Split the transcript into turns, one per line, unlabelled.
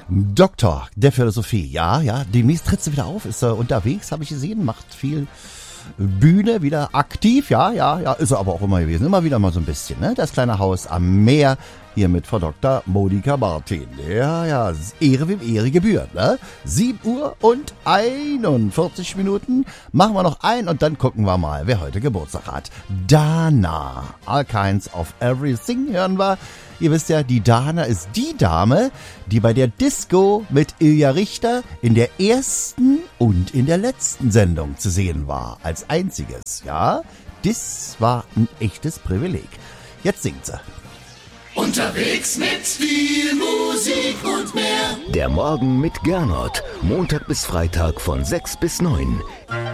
Doktor der Philosophie, ja, demnächst tritt sie wieder auf, ist unterwegs, habe ich gesehen, macht viel Bühne, wieder aktiv, ja, ist er aber auch immer gewesen, immer wieder mal so ein bisschen, ne? Das kleine Haus am Meer, hier mit Frau Dr. Monika Martin. Ja, Ehre wem Ehre gebührt, ne? 7 Uhr und 41 Minuten, machen wir noch ein und dann gucken wir mal, wer heute Geburtstag hat. Dana, All Kinds of Everything hören wir. Ihr wisst ja, die Dana ist die Dame, die bei der Disco mit Ilja Richter in der ersten und in der letzten Sendung zu sehen war. Als einziges, ja. Das war ein echtes Privileg. Jetzt singt sie.
Unterwegs mit viel Musik und mehr.
Der Morgen mit Gernot. Montag bis Freitag von 6 bis 9.